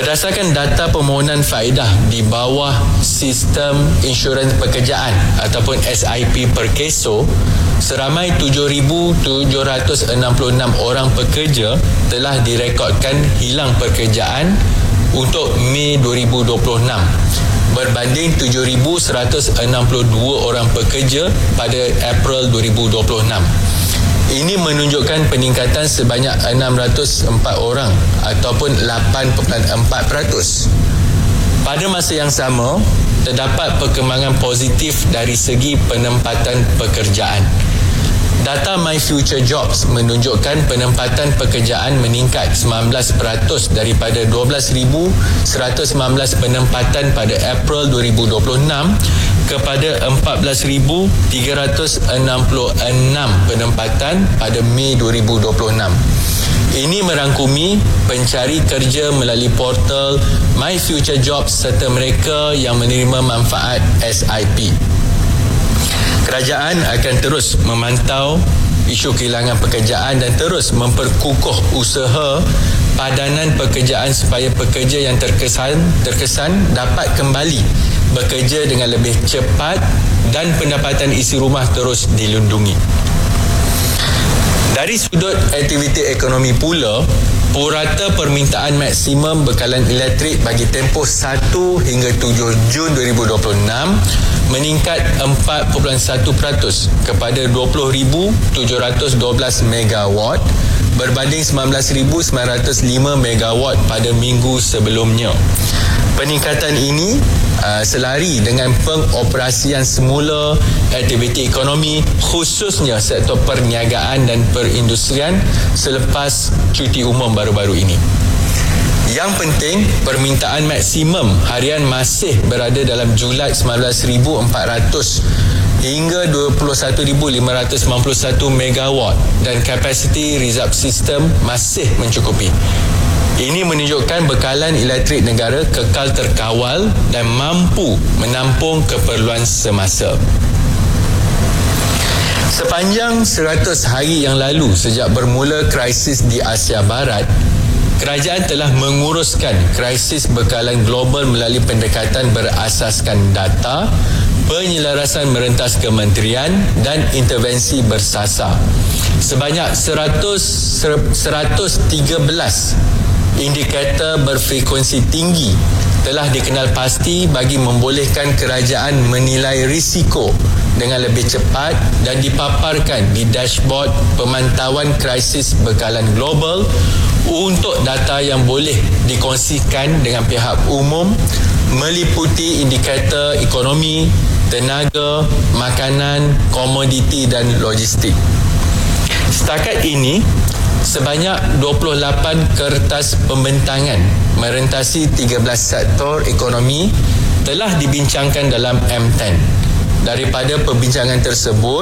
Berdasarkan data permohonan faedah di bawah Sistem Insurans Pekerjaan ataupun SIP Perkeso, seramai 7,766 orang pekerja telah direkodkan hilang pekerjaan untuk Mei 2026 berbanding 7,162 orang pekerja pada April 2026. Ini menunjukkan peningkatan sebanyak 604 orang ataupun 8.4%. Pada masa yang sama, terdapat perkembangan positif dari segi penempatan pekerjaan. Data My Future Jobs menunjukkan penempatan pekerjaan meningkat 19% daripada 12,119 penempatan pada April 2026 kepada 14,366 penempatan pada Mei 2026. Ini merangkumi pencari kerja melalui portal My Future Jobs serta mereka yang menerima manfaat SIP. Kerajaan akan terus memantau isu kehilangan pekerjaan dan terus memperkukuh usaha padanan pekerjaan supaya pekerja yang terkesan dapat kembali bekerja dengan lebih cepat dan pendapatan isi rumah terus dilindungi. Dari sudut aktiviti ekonomi pula, purata permintaan maksimum bekalan elektrik bagi tempoh 1 hingga 7 Jun 2026 meningkat 4.1% kepada 20,712 megawatt berbanding 19,905 megawatt pada minggu sebelumnya. Peningkatan ini selari dengan pengoperasian semula aktiviti ekonomi khususnya sektor perniagaan dan perindustrian selepas cuti umum baru-baru ini. Yang penting, permintaan maksimum harian masih berada dalam julat 19,400 hingga 21,591 megawatt dan kapasiti reserve system masih mencukupi. Ini menunjukkan bekalan elektrik negara kekal terkawal dan mampu menampung keperluan semasa. Sepanjang 100 hari yang lalu sejak bermula krisis di Asia Barat, kerajaan telah menguruskan krisis bekalan global melalui pendekatan berasaskan data, penyelarasan merentas kementerian dan intervensi bersasar. Sebanyak 113 indikator berfrekuensi tinggi telah dikenal pasti bagi membolehkan kerajaan menilai risiko dengan lebih cepat dan dipaparkan di dashboard pemantauan krisis bekalan global untuk data yang boleh dikongsikan dengan pihak umum meliputi indikator ekonomi, tenaga, makanan, komoditi dan logistik. Setakat ini, sebanyak 28 kertas pembentangan merentasi 13 sektor ekonomi telah dibincangkan dalam M10. Daripada perbincangan tersebut,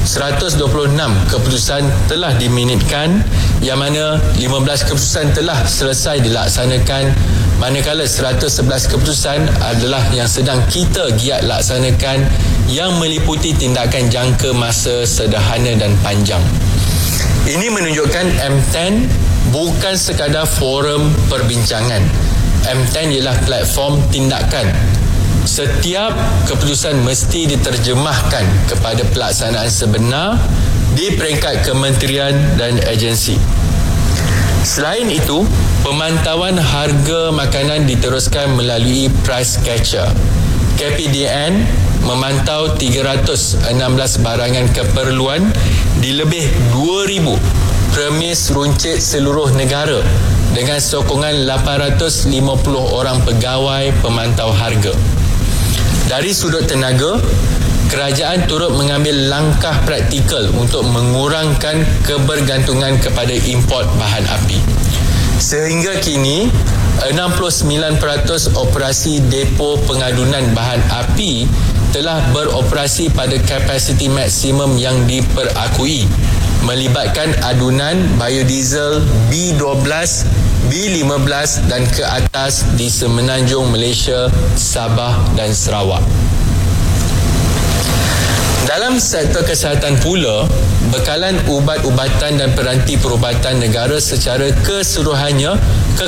126 keputusan telah diminitkan yang mana 15 keputusan telah selesai dilaksanakan, manakala 111 keputusan adalah yang sedang kita giat laksanakan yang meliputi tindakan jangka masa sederhana dan panjang. Ini menunjukkan M10 bukan sekadar forum perbincangan. M10 ialah platform tindakan. Setiap keputusan mesti diterjemahkan kepada pelaksanaan sebenar di peringkat kementerian dan agensi. Selain itu, pemantauan harga makanan diteruskan melalui Price Catcher. KPDN memantau 316 barangan keperluan di lebih 2,000 premis runcit seluruh negara dengan sokongan 850 orang pegawai pemantau harga. Dari sudut tenaga, kerajaan turut mengambil langkah praktikal untuk mengurangkan kebergantungan kepada import bahan api. Sehingga kini, 69% operasi depo pengadunan bahan api telah beroperasi pada kapasiti maksimum yang diperakui, melibatkan adunan biodiesel B12, B15 dan ke atas di Semenanjung Malaysia, Sabah dan Sarawak. Dalam sektor kesihatan pula, bekalan ubat-ubatan dan peranti perubatan negara secara keseluruhannya